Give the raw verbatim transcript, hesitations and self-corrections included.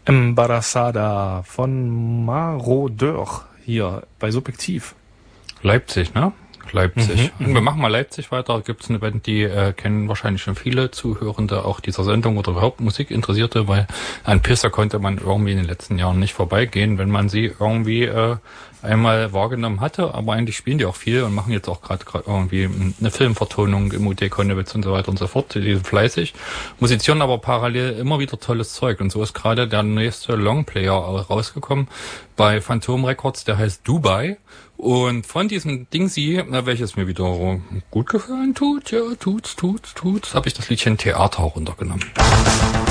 Embarazada von Marodeur hier bei Subjektiv. Leipzig, ne? Leipzig. Mhm, wir machen mal Leipzig weiter. Gibt es eine Band, die äh, kennen wahrscheinlich schon viele Zuhörende auch dieser Sendung oder überhaupt Musikinteressierte, weil an Pisser konnte man irgendwie in den letzten Jahren nicht vorbeigehen, wenn man sie irgendwie äh, einmal wahrgenommen hatte. Aber eigentlich spielen die auch viel und machen jetzt auch gerade irgendwie eine Filmvertonung im U D Konnewitz und so weiter und so fort. Die sind fleißig, musizieren aber parallel immer wieder tolles Zeug. Und so ist gerade der nächste Longplayer rausgekommen bei Phantom Records, der heißt Dubai. Und von diesem Dingsi, welches mir wieder gut gefallen tut, ja, tut's, tut's, tut's, habe ich das Liedchen Theater runtergenommen.